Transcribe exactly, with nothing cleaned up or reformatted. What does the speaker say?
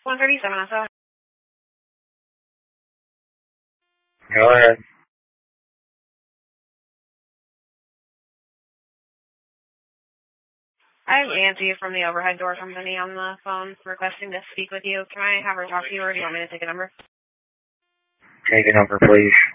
one thirty-seven, I saw. Go ahead. I have Nancy from the overhead door company on the phone requesting to speak with you. Can I have her talk to you, or do you want me to take a number? Take a number, please.